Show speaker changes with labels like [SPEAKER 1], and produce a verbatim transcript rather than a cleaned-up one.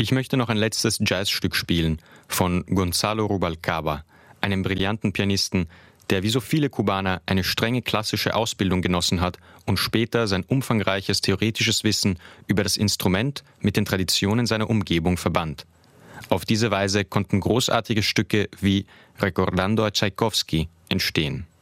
[SPEAKER 1] Ich möchte noch ein letztes Jazzstück spielen von Gonzalo Rubalcaba, einem brillanten Pianisten, der wie so viele Kubaner eine strenge klassische Ausbildung genossen hat und später sein umfangreiches theoretisches Wissen über das Instrument mit den Traditionen seiner Umgebung verband. Auf diese Weise konnten großartige Stücke wie Recordando a Tchaikovsky entstehen.